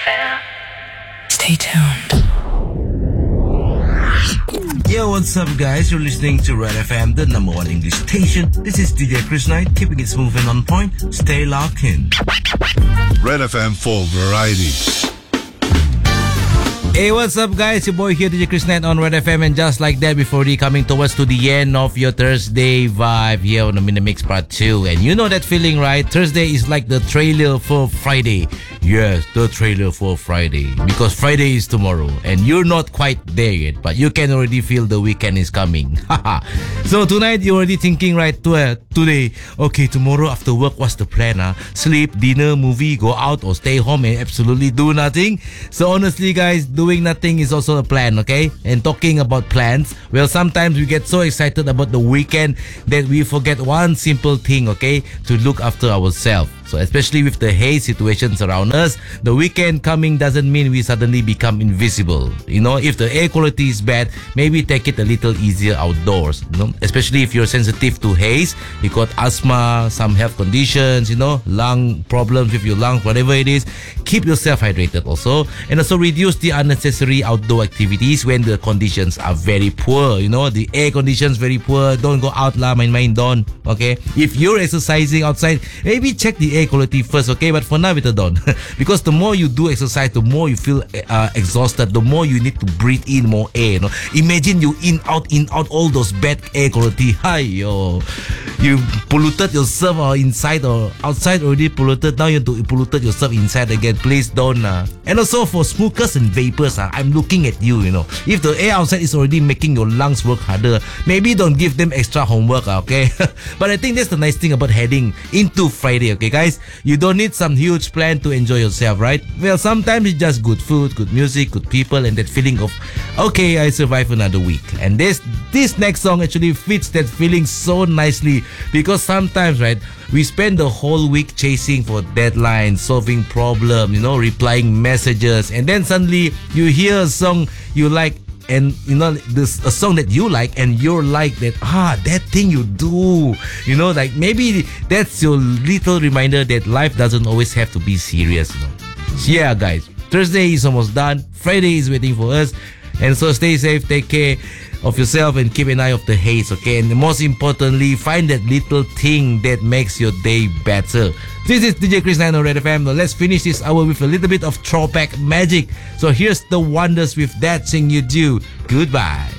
Stay tuned. Yo, what's up, guys? You're listening to Red FM, the number one English station. This is DJ Chris Knight, keeping it smooth and on point. Stay locked in. Red FM for variety. Hey, what's up, guys? Your boy here, DJ Chris Knight on Red FM, and just like that, before we coming towards to the end of your Thursday vibe here on the Mini Mix Part 2. And you know that feeling, right? Thursday is like the trailer for Friday. Yes, the trailer for Friday. Because Friday is tomorrow, and you're not quite there yet, but you can already feel the weekend is coming. So tonight, you're already thinking, right, today, okay, tomorrow after work, what's the plan? Sleep, dinner, movie, go out, or stay home and absolutely do nothing? So honestly, guys, doing nothing is also a plan, okay? And talking about plans, well, sometimes we get so excited about the weekend that we forget one simple thing, okay? To look after ourselves. So especially with the haze situations around us, the weekend coming doesn't mean we suddenly become invisible. You know, if the air quality is bad, maybe take it a little easier outdoors. You know, especially if you're sensitive to haze, you got asthma, some health conditions, you know, lung problems with your lungs, whatever it is. Keep yourself hydrated also, and also reduce the unnecessary outdoor activities when the conditions are very poor. You know, the air conditions very poor. Don't go out lah, main-main don't. Okay, if you're exercising outside, maybe check the air quality first, okay? But for now, we don't. Because the more you do exercise, the more you feel exhausted, the more you need to breathe in more air. You know? Imagine you in out all those bad air quality. Hi, yo. You polluted yourself or inside or outside already polluted. Now you polluted yourself inside again. Please don't. And also for smokers and vapors, I'm looking at you, you know. If the air outside is already making your lungs work harder, maybe don't give them extra homework, okay? But I think that's the nice thing about heading into Friday, okay, guys? You don't need some huge plan to enjoy yourself, right? Well, sometimes it's just good food, good music, good people, and that feeling of, okay, I survived another week. And this next song actually fits that feeling so nicely, because sometimes, right, we spend the whole week chasing for deadlines, solving problems, you know, replying messages, and then suddenly you hear a song you like, and you know, this a song that you like, and you're like that thing you do, you know, like maybe that's your little reminder that life doesn't always have to be serious, you know. Yeah, guys, Thursday is almost done, Friday is waiting for us, and so stay safe, take care of yourself, and keep an eye of the haze, okay? And most importantly, find that little thing that makes your day better. This is DJ Chris Knight on Red FM. Now let's finish this hour with a little bit of throwback magic. So here's the Wonders with That Thing You Do. Goodbye.